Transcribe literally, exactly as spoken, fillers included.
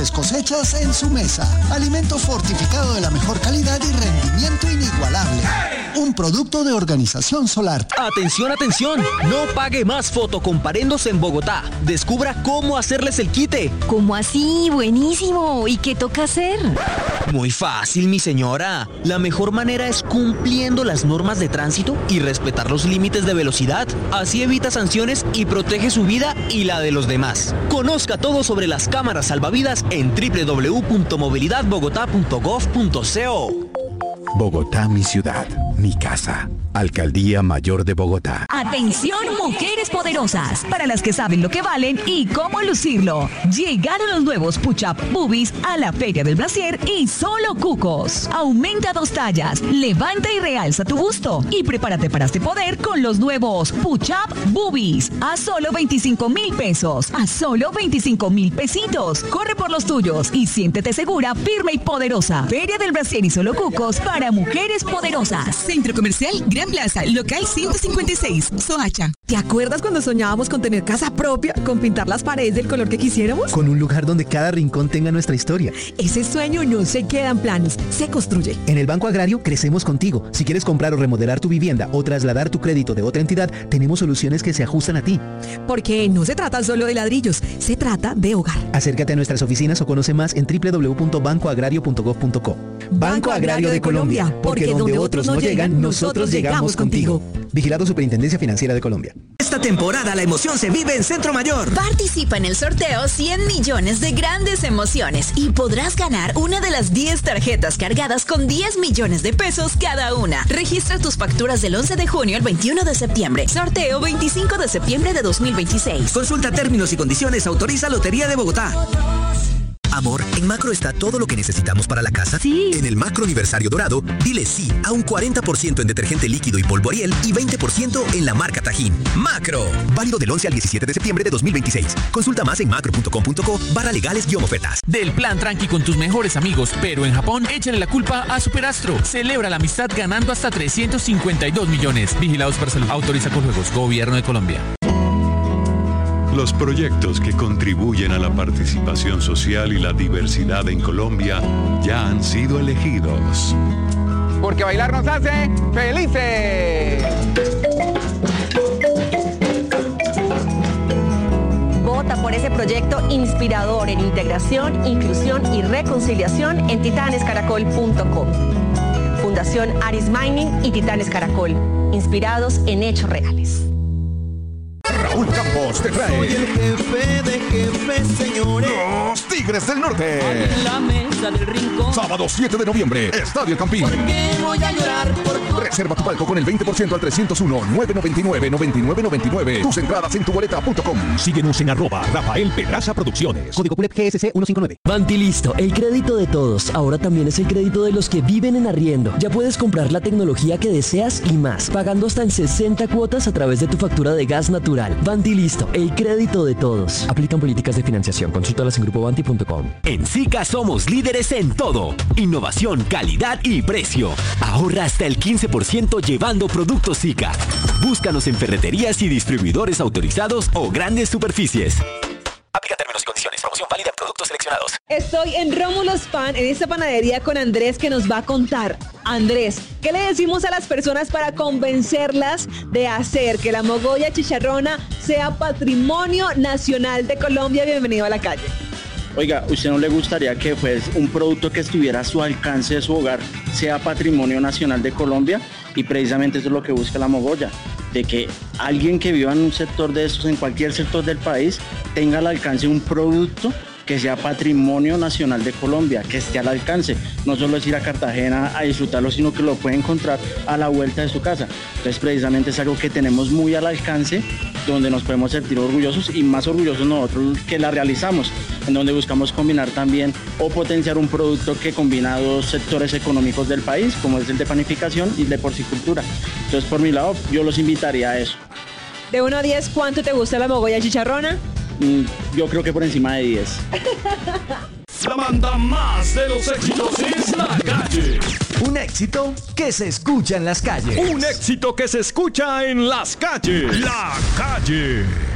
mejores cosechas en su mesa. Alimento fortificado de la mejor calidad y rendimiento inigualable. Un producto de Organización Solar. Atención, atención. No pague más fotocomparendos en Bogotá. Descubra cómo hacerles el quite. ¿Cómo así? Buenísimo. ¿Y qué toca hacer? Muy fácil, mi señora. La mejor manera es cumpliendo las normas de tránsito y respetar los límites de velocidad. Así evita sanciones y protege su vida y la de los demás. Conozca todo sobre las cámaras salvavidas en doble u doble u doble u punto movilidad bogotá punto gov punto co. Bogotá, mi ciudad, mi casa. Alcaldía Mayor de Bogotá. Atención, mujeres poderosas, para las que saben lo que valen y cómo lucirlo. Llegaron los nuevos Push-Up Boobies a la Feria del Brasier y solo cucos. Aumenta dos tallas, levanta y realza tu busto y prepárate para este poder con los nuevos Push-Up Boobies a solo veinticinco mil pesos, a solo veinticinco mil pesitos. Corre por los tuyos y siéntete segura, firme y poderosa. Feria del Brasier y solo cucos para mujeres poderosas. Centro Comercial Gran Plaza, local ciento cincuenta y seis, Soacha. ¿Te acuerdas cuando soñábamos con tener casa propia, con pintar las paredes del color que quisiéramos? Con un lugar donde cada rincón tenga nuestra historia. Ese sueño no se queda en planos, se construye. En el Banco Agrario crecemos contigo. Si quieres comprar o remodelar tu vivienda o trasladar tu crédito de otra entidad, tenemos soluciones que se ajustan a ti. Porque no se trata solo de ladrillos, se trata de hogar. Acércate a nuestras oficinas o conoce más en doble u doble u doble u punto banco agrario punto gov punto co. Banco Agrario de Colombia, porque donde otros no llegan, nosotros llegamos contigo. Vigilado Superintendencia Financiera de Colombia. Esta temporada la emoción se vive en Centro Mayor. Participa en el sorteo cien millones de grandes emociones y podrás ganar una de las diez tarjetas cargadas con diez millones de pesos cada una. Registra tus facturas del once de junio al veintiuno de septiembre. Sorteo veinticinco de septiembre de dos mil veintiséis. Consulta términos y condiciones. Autoriza Lotería de Bogotá. Amor, en Macro está todo lo que necesitamos para la casa. Sí. En el Macro Aniversario Dorado, dile sí a un cuarenta por ciento en detergente líquido y polvo Ariel y veinte por ciento en la marca Tajín. Macro. Válido del once al diecisiete de septiembre de dos mil veintiséis. Consulta más en macro punto com punto co barra legales guión ofertas. Del plan tranqui con tus mejores amigos, pero en Japón, échale la culpa a Superastro. Celebra la amistad ganando hasta trescientos cincuenta y dos millones. Vigilados por salud. Autoriza con juegos. Gobierno de Colombia. Los proyectos que contribuyen a la participación social y la diversidad en Colombia ya han sido elegidos. Porque bailar nos hace felices. Vota por ese proyecto inspirador en integración, inclusión y reconciliación en titanes caracol punto com. Fundación Aris Mining y Titanes Caracol, inspirados en hechos reales. Raúl Campos te trae. Soy el jefe de jefes, señores. Los Tigres del Norte. En la mesa del rincón. Sábado siete de noviembre, Estadio Campín. ¿Por qué voy a llorar por tu... Reserva tu palco con el veinte por ciento al trescientos uno, nueve noventa y nueve, noventa y nueve noventa y nueve. Tus entradas en tu boleta punto com. Síguenos en arroba Rafael Pedraza Producciones. Código P U L E P G S C ciento cincuenta y nueve. Vantilisto, el crédito de todos. Ahora también es el crédito de los que viven en arriendo. Ya puedes comprar la tecnología que deseas y más, pagando hasta en sesenta cuotas a través de tu factura de gas natural. Vantilisto, el crédito de todos. Aplican políticas de financiación. Consúltalas en grupo banti punto com. En SICA somos líderes en todo. Innovación, calidad y precio. Ahorra hasta el quince por ciento llevando productos SICA. Búscanos en ferreterías y distribuidores autorizados o grandes superficies. Aplica términos y condiciones. Promoción válida en productos seleccionados. Estoy en Rómulo's Pan, en esta panadería con Andrés, que nos va a contar. Andrés, ¿qué le decimos a las personas para convencerlas de hacer que la mogolla chicharrona sea patrimonio nacional de Colombia? Bienvenido a La Calle. Oiga, ¿usted no le gustaría que fuese un producto que estuviera a su alcance de su hogar, sea patrimonio nacional de Colombia? Y precisamente eso es lo que busca la mogolla, de que alguien que viva en un sector de estos, en cualquier sector del país, tenga al alcance un producto que sea patrimonio nacional de Colombia, que esté al alcance. No solo es ir a Cartagena a disfrutarlo, sino que lo puede encontrar a la vuelta de su casa. Entonces, precisamente es algo que tenemos muy al alcance, donde nos podemos sentir orgullosos y más orgullosos nosotros que la realizamos, en donde buscamos combinar también o potenciar un producto que combina dos sectores económicos del país, como es el de panificación y el de porcicultura. Entonces, por mi lado, yo los invitaría a eso. De uno a diez, ¿cuánto te gusta la mogolla chicharrona? Yo creo que por encima de diez. La banda más de los éxitos es La Calle. Un éxito que se escucha en las calles. Un éxito que se escucha en las calles. La Calle.